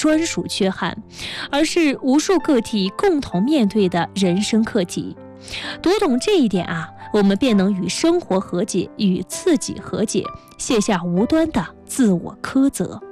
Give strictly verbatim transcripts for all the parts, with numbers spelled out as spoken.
专属缺憾，而是无数个体共同面对的人生课题。读懂这一点啊，我们便能与生活和解，与自己和解，卸下无端的自我苛责。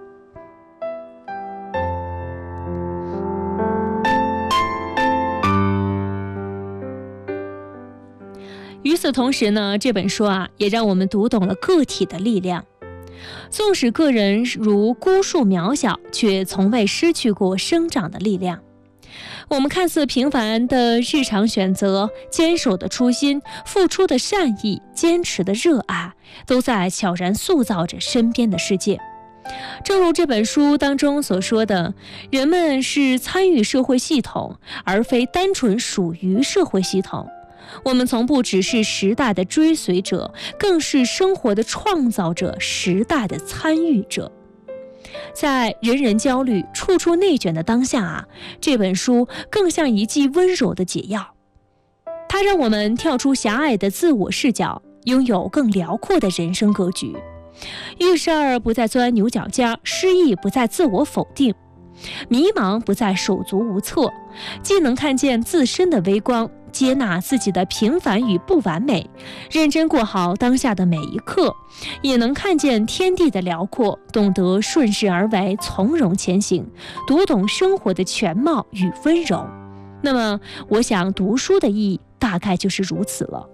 与此同时呢，这本书啊，也让我们读懂了个体的力量。纵使个人如孤树渺小，却从未失去过生长的力量。我们看似平凡的日常选择，坚守的初心，付出的善意，坚持的热爱，都在悄然塑造着身边的世界。正如这本书当中所说的，人们是参与社会系统，而非单纯属于社会系统。我们从不只是时代的追随者，更是生活的创造者，时代的参与者。在人人焦虑、处处内卷的当下啊，这本书更像一剂温柔的解药。它让我们跳出狭隘的自我视角，拥有更辽阔的人生格局。遇事儿不再钻牛角尖，失意不再自我否定，迷茫不再手足无措，既能看见自身的微光，接纳自己的平凡与不完美，认真过好当下的每一刻，也能看见天地的辽阔，懂得顺势而为，从容前行，读懂生活的全貌与温柔。那么我想读书的意义大概就是如此了。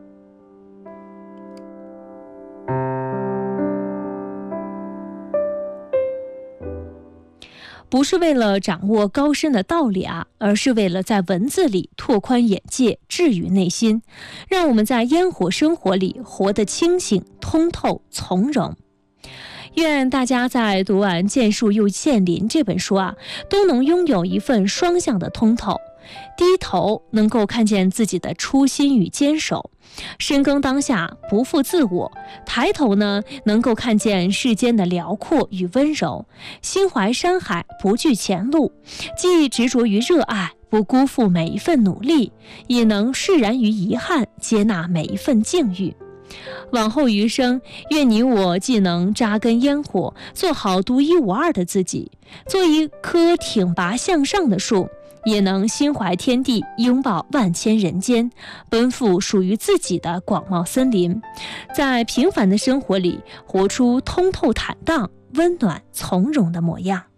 不是为了掌握高深的道理啊，而是为了在文字里拓宽眼界，治愈内心，让我们在烟火生活里活得清醒、通透、从容。愿大家在读完《剑树又剑林》这本书啊，都能拥有一份双向的通透。低头能够看见自己的初心与坚守，深耕当下，不负自我；抬头呢，能够看见世间的辽阔与温柔，心怀山海，不惧前路，既执着于热爱，不辜负每一份努力，也能释然于遗憾，接纳每一份境遇。往后余生，愿你我既能扎根烟火，做好独一无二的自己，做一棵挺拔向上的树，也能心怀天地，拥抱万千人间，奔赴属于自己的广袤森林，在平凡的生活里活出通透坦荡、温暖从容的模样。